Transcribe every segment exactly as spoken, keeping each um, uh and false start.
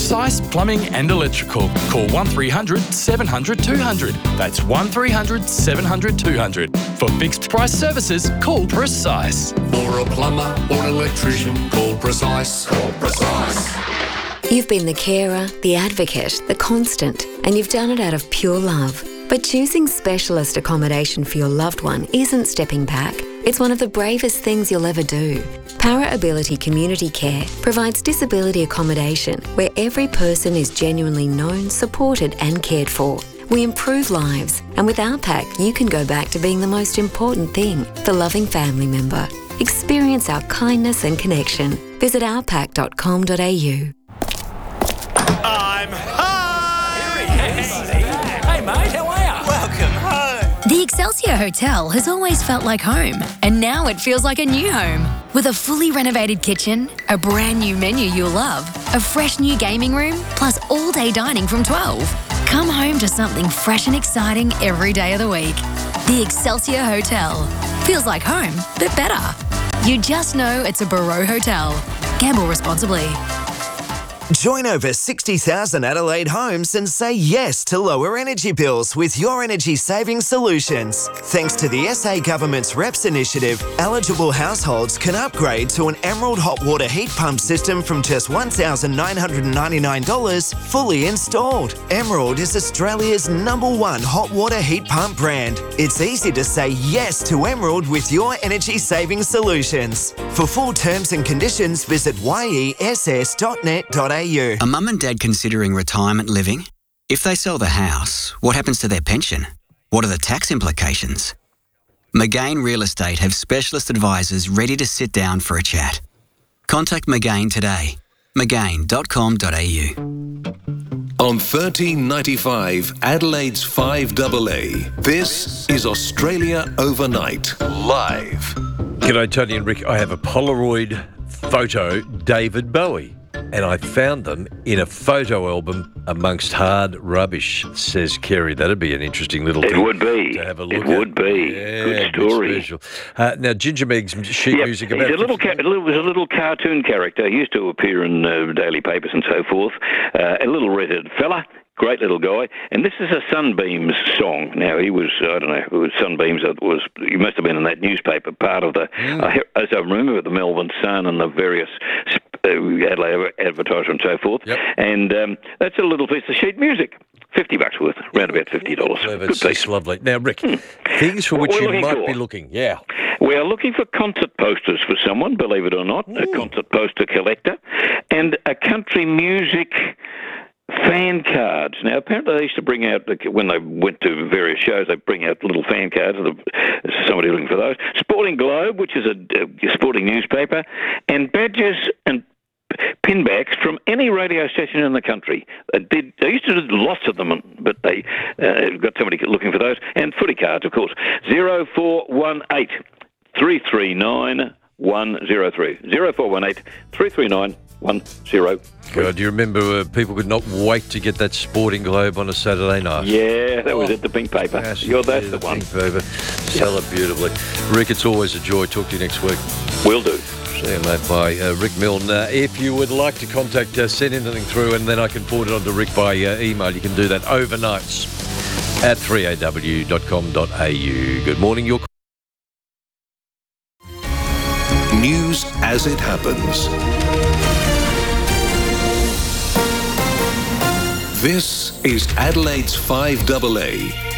Precise Plumbing and Electrical. Call one three hundred seven hundred two hundred. That's one three hundred seven hundred two hundred. For fixed price services, call Precise. For a plumber or an electrician, call Precise. Call Precise. You've been the carer, the advocate, the constant, and you've done it out of pure love. But choosing specialist accommodation for your loved one isn't stepping back. It's one of the bravest things you'll ever do. Para Ability Community Care provides disability accommodation where every person is genuinely known, supported and cared for. We improve lives, and with our pack, you can go back to being the most important thing, the loving family member. Experience our kindness and connection. Visit our pack dot com dot a u. I'm home! Hey, mate, how are you? Welcome home. The Excelsior Hotel has always felt like home, and now it feels like a new home. With a fully renovated kitchen, a brand new menu you'll love, a fresh new gaming room, plus all-day dining from twelve. Come home to something fresh and exciting every day of the week. The Excelsior Hotel. Feels like home, but better. You just know it's a Barreau Hotel. Gamble responsibly. Join over sixty thousand Adelaide homes and say yes to lower energy bills with Your Energy Savings Solutions. Thanks to the S A Government's R E P S initiative, eligible households can upgrade to an Emerald hot water heat pump system from just one thousand nine hundred ninety-nine dollars fully installed. Emerald is Australia's number one hot water heat pump brand. It's easy to say yes to Emerald with Your Energy Savings Solutions. For full terms and conditions, visit y e s s dot net dot a u. A mum and dad considering retirement living? If they sell the house, what happens to their pension? What are the tax implications? McGain Real Estate have specialist advisors ready to sit down for a chat. Contact McGain today. mcgain dot com dot a u. On thirteen ninety-five, Adelaide's five A A, this is Australia Overnight, live. G'day, Tony and Rick. I have a Polaroid photo David Bowie, and I found them in a photo album amongst hard rubbish, says Kerry. That'd be an interesting little it thing would be. to have a It look would at. be. Yeah, good story. special. Uh, now, Ginger Meg's sheet Yep, music he's about... a little, ca- a little, was a little cartoon character. He used to appear in uh, daily papers and so forth. Uh, a little redheaded fella. Great little guy, and this is a Sunbeams song. Now, he was, I don't know, it was Sunbeams, that was, he must have been in that newspaper, part of the, mm. uh, as I remember, the Melbourne Sun and the various uh, Adelaide advertiser and so forth. Yep. And um, that's a little piece of sheet music. fifty bucks worth, around about fifty dollars. Clever, Good piece. Lovely. Now, Rick, hmm. things for which you might for. be looking, yeah. We are looking for concert posters for someone, believe it or not, mm. a concert poster collector, and a country music fan cards. Now, apparently they used to bring out, when they went to various shows, they bring out little fan cards. Somebody looking for those. Sporting Globe, which is a, a sporting newspaper, and badges and pinbacks from any radio station in the country. They, did, they used to do lots of them, but they uh, got somebody looking for those. And footy cards, of course. zero four one eight, three three nine, one zero three. zero four one eight, three three nine, one zero three. God, do you remember uh, people could not wait to get that Sporting Globe on a Saturday night? Yeah, that was it, the pink paper. Yes, You're that's yeah, the, the one. Pink paper. Sell it beautifully. Rick, it's always a joy. Talk to you next week. Will do. See you, mate. Bye. Uh, Rick Milne. Uh, if you would like to contact, uh, send anything through, and then I can forward it on to Rick by uh, email. You can do that overnights at three a w dot com dot a u. Good morning. Your News as it happens. This is Adelaide's five A A.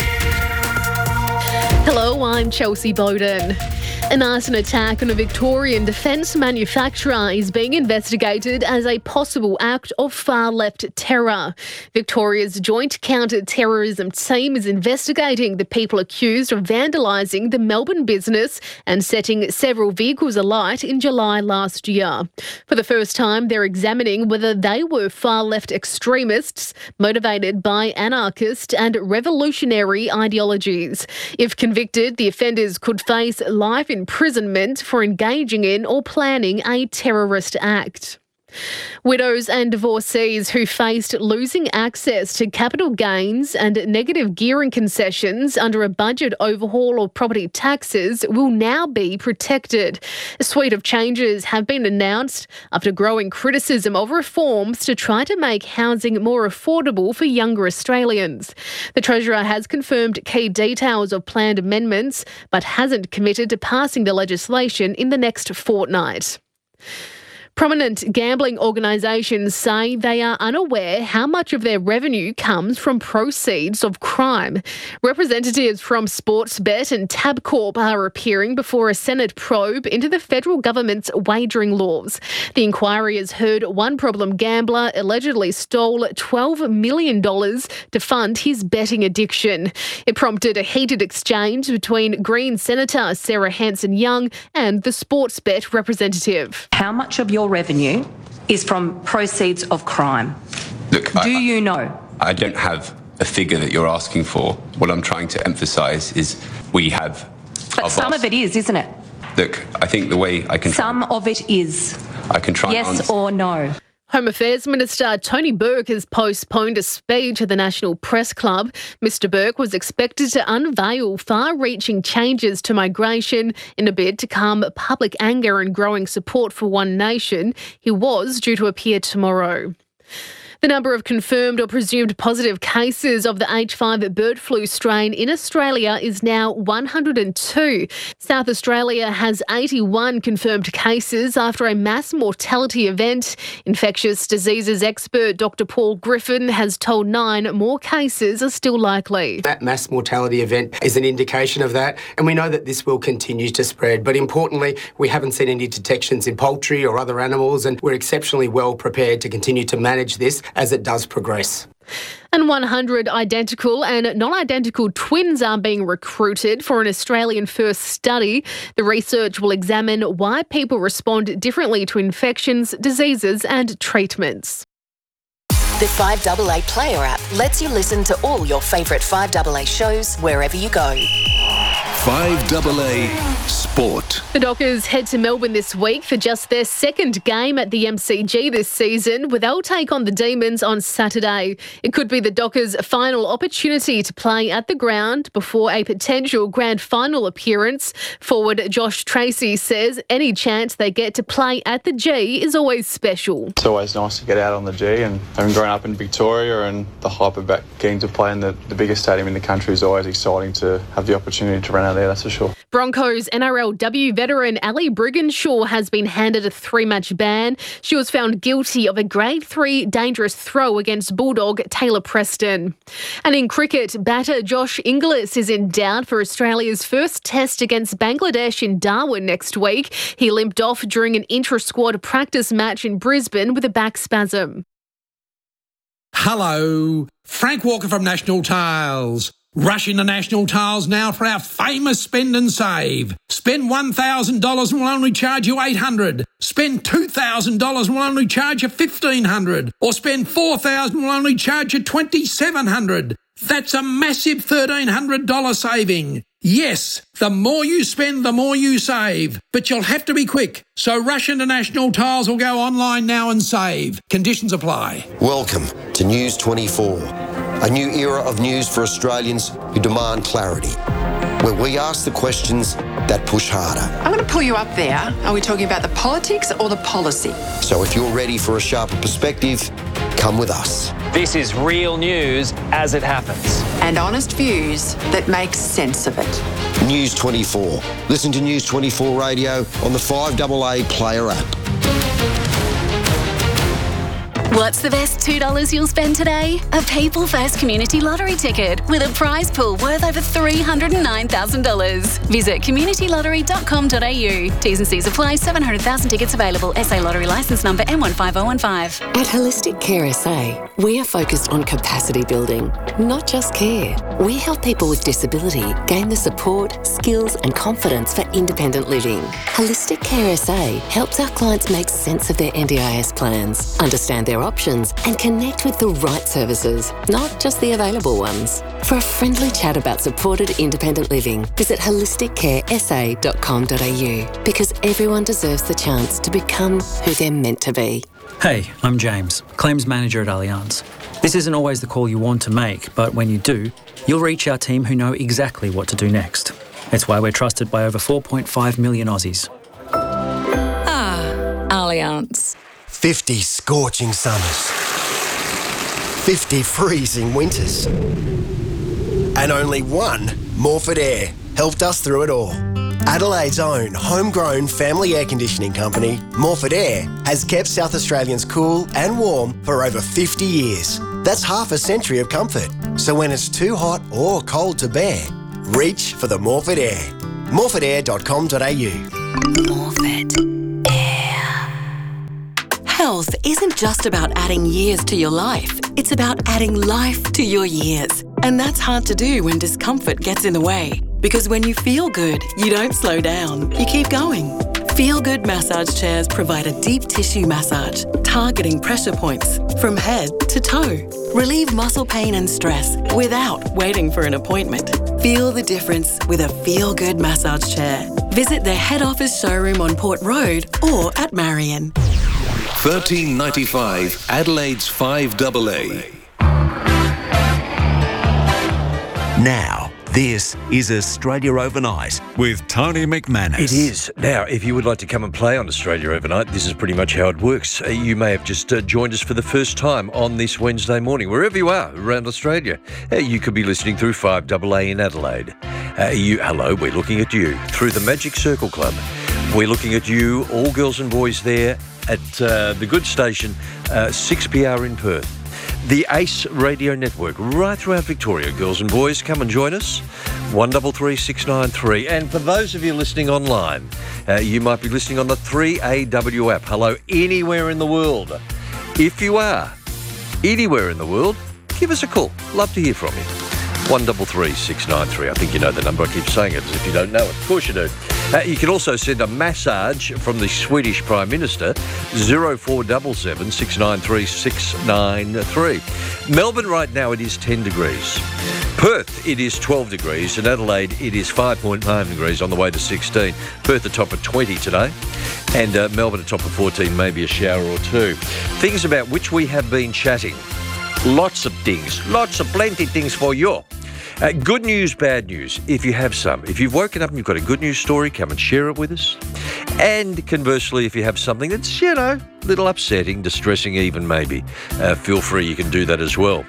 Hello, I'm Chelsea Bowden. An arson attack on a Victorian defence manufacturer is being investigated as a possible act of far-left terror. Victoria's Joint Counter-Terrorism Team is investigating the people accused of vandalising the Melbourne business and setting several vehicles alight in July last year. For the first time, they're examining whether they were far-left extremists motivated by anarchist and revolutionary ideologies. If convicted, the offenders could face life imprisonment for engaging in or planning a terrorist act. Widows and divorcees who faced losing access to capital gains and negative gearing concessions under a budget overhaul of property taxes will now be protected. A suite of changes have been announced after growing criticism of reforms to try to make housing more affordable for younger Australians. The Treasurer has confirmed key details of planned amendments but hasn't committed to passing the legislation in the next fortnight. Prominent gambling organisations say they are unaware how much of their revenue comes from proceeds of crime. Representatives from Sportsbet and Tabcorp are appearing before a Senate probe into the federal government's wagering laws. The inquiry has heard one problem gambler allegedly stole twelve million dollars to fund his betting addiction. It prompted a heated exchange between Green Senator Sarah Hanson-Young and the Sportsbet representative. How much of your revenue is from proceeds of crime? Look, Do I, you know? I don't have a figure that you're asking for. What I'm trying to emphasise is we have... But some of it is, isn't it? Look, I think the way I can... Some of it is. I can try Yes and answer. or no? Home Affairs Minister Tony Burke has postponed a speech at the National Press Club. Mister Burke was expected to unveil far-reaching changes to migration in a bid to calm public anger and growing support for One Nation. He was due to appear tomorrow. The number of confirmed or presumed positive cases of the H five bird flu strain in Australia is now one hundred two. South Australia has eighty-one confirmed cases after a mass mortality event. Infectious diseases expert Doctor Paul Griffin has told Nine more cases are still likely. That mass mortality event is an indication of that, and we know that this will continue to spread. But importantly, we haven't seen any detections in poultry or other animals, and we're exceptionally well prepared to continue to manage this as it does progress. And one hundred identical and non-identical twins are being recruited for an Australian-first study. The research will examine why people respond differently to infections, diseases and treatments. The five A A Player app lets you listen to all your favourite five A A shows wherever you go. five A A Sport. The Dockers head to Melbourne this week for just their second game at the M C G this season, where they'll take on the Demons on Saturday. It could be the Dockers' final opportunity to play at the ground before a potential grand final appearance. Forward Josh Tracy says any chance they get to play at the G is always special. It's always nice to get out on the G, and having grown up in Victoria and the hype of back getting to play in the, the biggest stadium in the country is always exciting to have the opportunity to run out there, that's for sure. Broncos N R L W veteran Ali Brigginshaw has been handed a three-match ban. She was found guilty of a grade three dangerous throw against Bulldog Taylor Preston. And in cricket, batter Josh Inglis is in doubt for Australia's first test against Bangladesh in Darwin next week. He limped off during an intra-squad practice match in Brisbane with a back spasm. Hello, Frank Walker from National Tiles. Rush into National Tiles now for our famous spend and save. Spend one thousand dollars and we'll only charge you eight hundred dollars. Spend two thousand dollars and we'll only charge you fifteen hundred dollars. Or spend four thousand dollars and we'll only charge you twenty-seven hundred dollars. That's a massive thirteen hundred dollars saving. Yes, the more you spend, the more you save. But you'll have to be quick. So rush into National Tiles or go online now and save. Conditions apply. Welcome to News twenty-four, a new era of news for Australians who demand clarity, where we ask the questions that push harder. I'm going to pull you up there. Are we talking about the politics or the policy? So if you're ready for a sharper perspective, come with us. This is real news as it happens. And honest views that make sense of it. News twenty-four. Listen to News twenty-four Radio on the five A A Player app. What's the best two dollars you'll spend today? A People First Community Lottery ticket with a prize pool worth over three hundred nine thousand dollars. Visit community lottery dot com dot a u. T's and C's apply. seven hundred thousand tickets available. S A Lottery licence number M one five zero one five. At Holistic Care S A, we are focused on capacity building, not just care. We help people with disability gain the support, skills and confidence for independent living. Holistic Care S A helps our clients make sense of their N D I S plans, understand their options and connect with the right services, not just the available ones. For a friendly chat about supported independent living, visit holistic care s a dot com dot a u, because everyone deserves the chance to become who they're meant to be. Hey, I'm James, Claims Manager at Allianz. This isn't always the call you want to make, but when you do, you'll reach our team who know exactly what to do next. It's why we're trusted by over four point five million Aussies. Ah, Allianz. fifty scorching summers. fifty freezing winters. And only one Morford Air helped us through it all. Adelaide's own homegrown family air conditioning company, Morford Air, has kept South Australians cool and warm for over fifty years. That's half a century of comfort. So when it's too hot or cold to bear, reach for the Morford Air. morford air dot com dot a u. Morford Air. Health isn't just about adding years to your life. It's about adding life to your years. And that's hard to do when discomfort gets in the way. Because when you feel good, you don't slow down. You keep going. Feel Good massage chairs provide a deep tissue massage, targeting pressure points from head to toe. Relieve muscle pain and stress without waiting for an appointment. Feel the difference with a Feel Good massage chair. Visit their head office showroom on Port Road or at Marion. thirteen ninety-five Adelaide's five double A. Now, this is Australia Overnight with Tony McManus. It is. Now, if you would like to come and play on Australia Overnight, this is pretty much how it works. Uh, you may have just uh, joined us for the first time on this Wednesday morning, wherever you are around Australia. Uh, you could be listening through five double A in Adelaide. Uh, you, hello, we're looking at you through the Magic Circle Club. We're looking at you, all girls and boys there at uh, the good station, uh, six P R in Perth. The Ace Radio Network, right throughout Victoria. Girls and boys, come and join us. one three three six nine three. And for those of you listening online, uh, you might be listening on the three A W app. Hello, anywhere in the world. If you are anywhere in the world, give us a call. Love to hear from you. one three three six nine three. I think you know the number. I keep saying it as if you don't know it. Of course you do. Uh, you can also send a massage from the Swedish Prime Minister, zero four seven seven six nine three six nine three. Melbourne right now it is ten degrees. Perth it is twelve degrees. And Adelaide it is five point nine degrees on the way to sixteen. Perth atop of twenty today. And uh, Melbourne atop of fourteen, maybe a shower or two. Things about which we have been chatting. Lots of things. Lots of plenty things for you. Uh, good news, bad news, if you have some. If you've woken up and you've got a good news story, come and share it with us. And conversely, if you have something that's, you know, a little upsetting, distressing even maybe, uh, feel free, you can do that as well.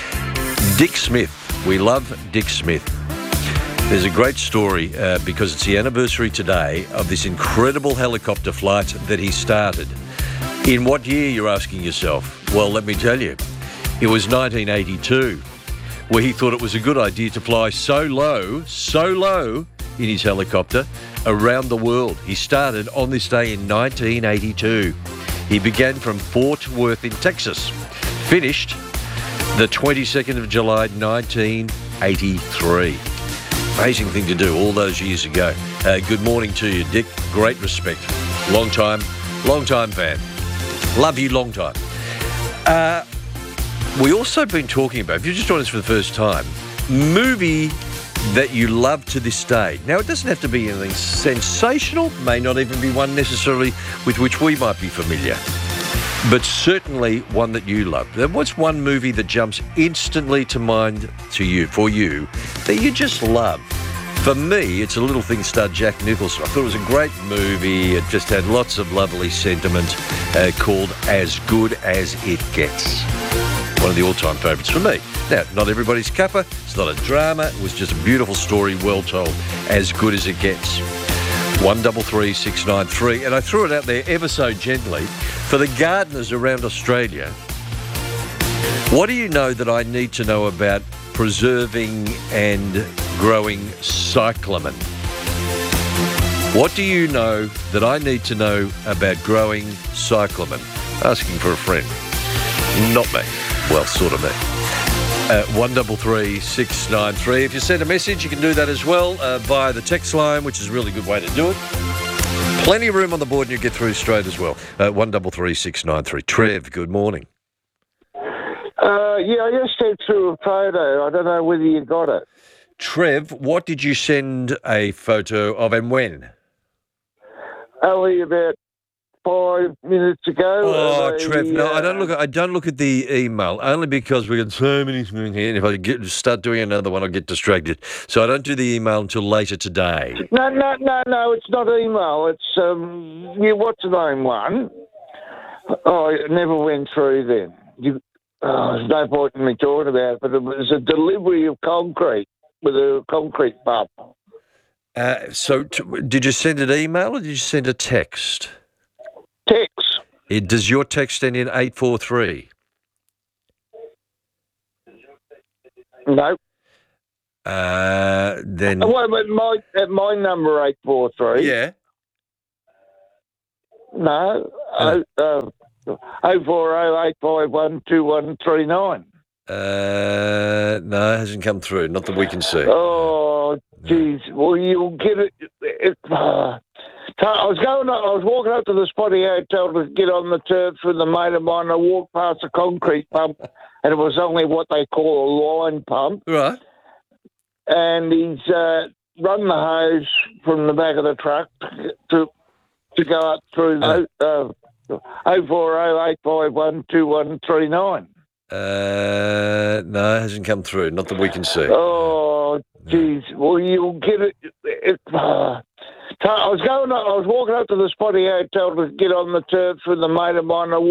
Dick Smith. We love Dick Smith. There's a great story uh, because it's the anniversary today of this incredible helicopter flight that he started. In what year, you're asking yourself? Well, let me tell you. It was nineteen eighty-two. Where he thought it was a good idea to fly so low, so low in his helicopter around the world. He started on this day in nineteen eighty-two. He began from Fort Worth in Texas, finished the twenty-second of July nineteen eighty-three. Amazing thing to do all those years ago. Uh, good morning to you, Dick. Great respect. Long time, long time fan. Love you long time. Uh, We also been talking about, if you just joined us for the first time, movie that you love to this day. Now, it doesn't have to be anything sensational, may not even be one necessarily with which we might be familiar, but certainly one that you love. Then what's one movie that jumps instantly to mind to you, for you, that you just love? For me, it's a little thing starred Jack Nicholson. I thought it was a great movie. It just had lots of lovely sentiment uh, called As Good As It Gets. One of the all-time favourites for me. Now, not everybody's cuppa. It's not a drama. It was just a beautiful story, well told. As good as it gets. one three three six nine three. And I threw it out there ever so gently. For the gardeners around Australia, what do you know that I need to know about preserving and growing cyclamen? What do you know that I need to know about growing cyclamen? Asking for a friend. Not me. Well, sort of me. Uh, one three three six nine three. If you send a message, you can do that as well uh, via the text line, which is a really good way to do it. Plenty of room on the board and you get through straight as well. Uh, one three three six nine three. Trev, good morning. Uh, yeah, I just sent through a photo. I don't know whether you got it. Trev, what did you send a photo of and when? Only about five minutes ago. Oh, They, Trev, no, I don't uh, look. At, I don't look at the email only because we got so many things here. And if I get start doing another one, I'll get distracted. So I don't do the email until later today. No, no, no, no. It's not email. It's um, yeah, what's the name one? Oh, it never went through then. You, oh, there's no point in me talking about it, but it was a delivery of concrete with a concrete pump. Uh, so, t- did you send an email or did you send a text? Text. It, does your text end in eight four three? No. Uh, then. Oh, wait, but my at my number eight four three. Yeah. No. Oh, uh, oh four oh eight five one two one three nine. Uh, no, it hasn't come through. Not that we can see. Oh, jeez. Well, you'll get it. it uh, I was going. I was walking up to the Spotty Hotel to get on the turf with a mate of mine. I walked past a concrete pump, and it was only what they call a line pump. Right. And he's uh, run the hose from the back of the truck to to go up through the uh, oh four oh eight five one two one three nine. Uh, no, it hasn't come through. Not that we can see. Oh, jeez. Well, you'll get it. it uh, I was going. I was walking up to the Spotty Hotel to get on the turf with a mate of mine. I